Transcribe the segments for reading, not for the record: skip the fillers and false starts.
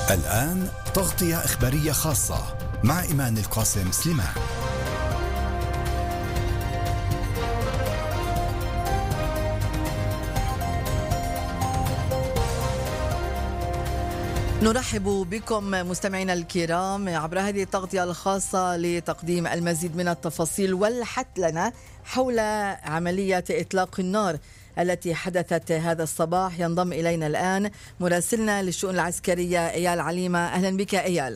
الآن تغطية إخبارية خاصة مع إيمان القاسم سليمان. نرحب بكم مستمعينا الكرام عبر هذه التغطية الخاصة لتقديم المزيد من التفاصيل والحتلنة حول عملية إطلاق النار التي حدثت هذا الصباح. ينضم إلينا الآن مراسلنا للشؤون العسكرية إيال عليمة. أهلا بك إيال.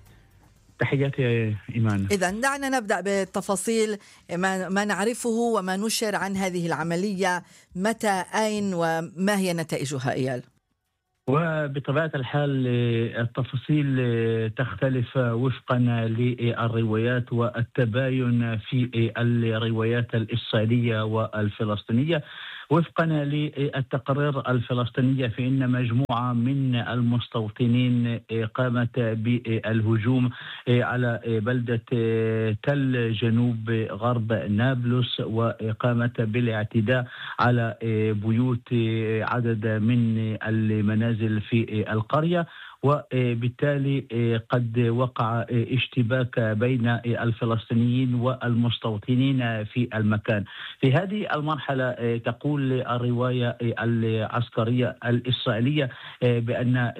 تحياتي إيمان. إذن دعنا نبدأ بالتفاصيل ما نعرفه وما نشر عن هذه العملية، متى، أين، وما هي نتائجها إيال؟ وبطبيعة الحال التفاصيل تختلف وفقا للروايات والتباين في الروايات الإسرائيلية والفلسطينية. وفقا للتقارير الفلسطينية فإن مجموعة من المستوطنين قامت بالهجوم على بلدة تل جنوب غرب نابلس، وقامت بالاعتداء على بيوت عدد من المنازل في القرية، وبالتالي قد وقع اشتباك بين الفلسطينيين والمستوطنين في المكان. في هذه المرحلة تقول الرواية العسكرية الإسرائيلية بأن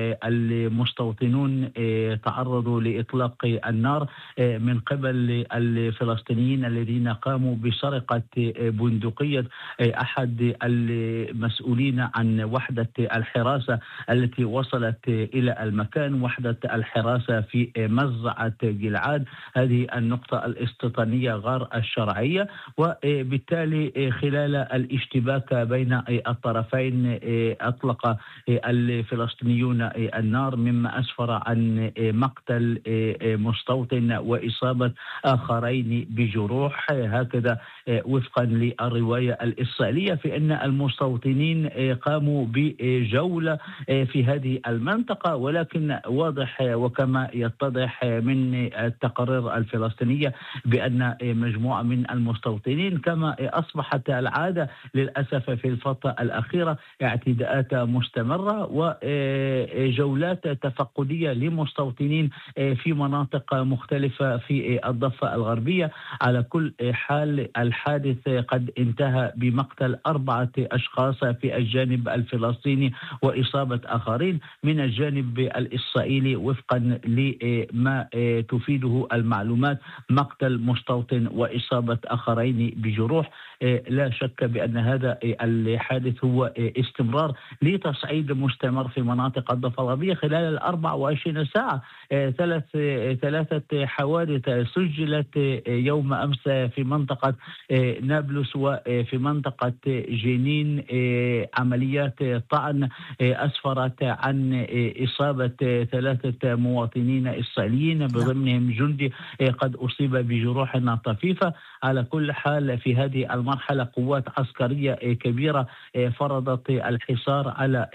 المستوطنون تعرضوا لإطلاق النار من قبل الفلسطينيين الذين قاموا بسرقة بندقية أحد المسؤولين عن وحدة الحراسة التي وصلت إلى المكان، وحدة الحراسة في مزرعة جلعاد، هذه النقطة الاستيطانية غار الشرعية. وبالتالي خلال الاشتباك بين الطرفين أطلق الفلسطينيون النار، مما أسفر عن مقتل مستوطن وإصابة آخرين بجروح. هكذا وفقا للرواية الإسرائيلية في أن المستوطنين قاموا بجولة في هذه المنطقة، ولكن واضح وكما يتضح من التقارير الفلسطينية بأن مجموعة من المستوطنين كما أصبحت العادة للأسف في الفترة الأخيرة اعتداءات مستمرة وجولات تفقدية لمستوطنين في مناطق مختلفة في الضفة الغربية. على كل حال الحادث قد انتهى بمقتل 4 أشخاص في الجانب الفلسطيني وإصابة آخرين من الجانب الإسرائيلي. وفقا لما تفيده المعلومات مقتل مستوطن وإصابة آخرين بجروح. لا شك بأن هذا الحادث هو استمرار لتصعيد مستمر في مناطق الضفة الغربية خلال 24 ساعة. ثلاثة حوادث سجلت يوم أمس في منطقة نابلس وفي منطقة جنين، عمليات طعن أسفرت عن إصابة 3 مواطنين إسرائيليين بضمنهم جندي قد أصيب بجروح طفيفة. على كل حال في هذه المرحلة قوات عسكرية كبيرة فرضت الحصار على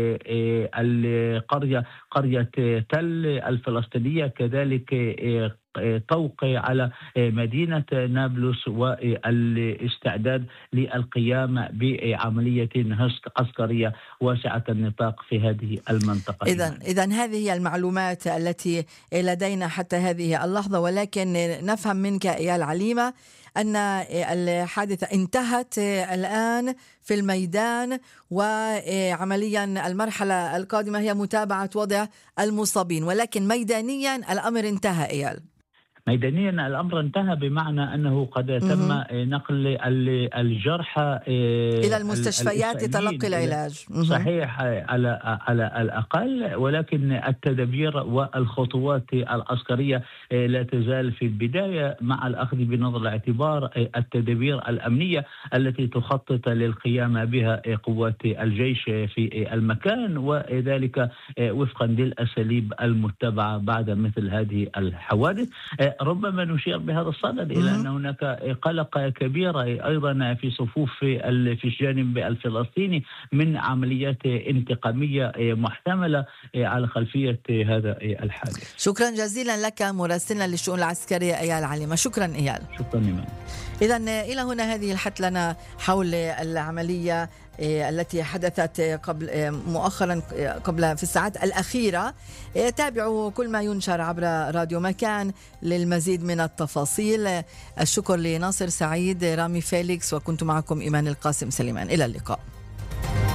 قرية تل الفلسطينية، كذلك توقع على مدينة نابلس والاستعداد للقيام بعملية هست عسكرية واسعة النطاق في هذه المنطقة. إذن هذه هي المعلومات التي لدينا حتى هذه اللحظة، ولكن نفهم منك إيال عليمة أن الحادثة انتهت الآن في الميدان، وعمليا المرحلة القادمة هي متابعة وضع المصابين، ولكن ميدانيا الأمر انتهى إيال. ميدانيا الأمر انتهى بمعنى أنه قد تم نقل الجرحى إلى المستشفيات لتلقي العلاج. صحيح على الأقل، ولكن التدابير والخطوات العسكرية لا تزال في البداية مع الأخذ بنظر الاعتبار التدابير الأمنية التي تخطط للقيام بها قوات الجيش في المكان، وذلك وفقا للأساليب المتبعة بعد مثل هذه الحوادث. ربما نشير بهذا الصدد إلى أن هناك قلق كبير أيضا في صفوف في الجانب الفلسطيني من عمليات انتقامية محتملة على خلفية هذا الحادث. شكرا جزيلا لك مراسلنا للشؤون العسكرية إيال عليمة. شكرا إيال. شكرا إيمان. إذن إلى هنا هذه الحتلنة حول العملية التي حدثت مؤخرا قبل في الساعات الأخيرة. تابعوا كل ما ينشر عبر راديو مكان للمزيد من التفاصيل. الشكر لناصر سعيد، رامي فيليكس، وكنت معكم إيمان القاسم سليمان. إلى اللقاء.